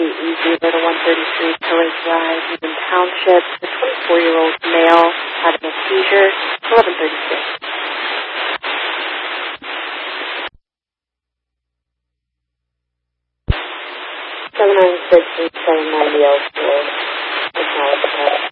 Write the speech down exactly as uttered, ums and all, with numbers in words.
the Easy Little one thirty-three Pillar Drive, Union Township. The twenty-four-year-old male having a seizure. eleven thirty-six. seven nine six and seven ninety L four.